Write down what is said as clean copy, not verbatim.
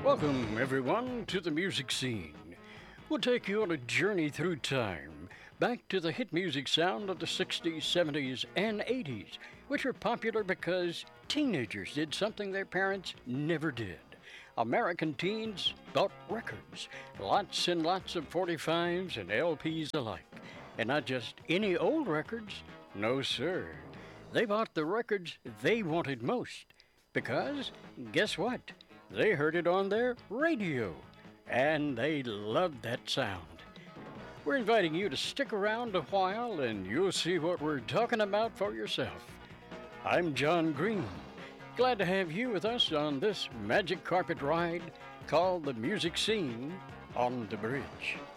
Welcome, everyone, to the music scene. We'll take you on a journey through time, back to the hit music sound of the 60s, 70s, and 80s, which were popular because teenagers did something their parents never did. American teens bought records, lots and lots of 45s and LPs alike. And not just any old records, no sir. They bought the records they wanted most. Because, guess what? They heard it on their radio, and they loved that sound. We're inviting you to stick around a while, and you'll see what we're talking about for yourself. I'm John Green. Glad to have you with us on this magic carpet ride called the Music Scene on the Bridge.